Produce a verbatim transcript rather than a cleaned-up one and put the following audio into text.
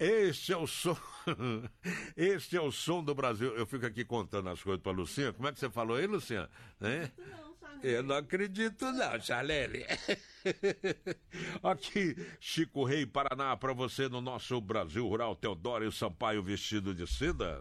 Este é o som. Este é o som do Brasil. Eu fico aqui contando as coisas pra Lucinha. Como é que você falou aí, Lucinha? Hein? Eu não acredito não, Charlene. Aqui, Chico Rei, Paraná, pra você no nosso Brasil Rural. Teodoro Sampaio vestido de seda.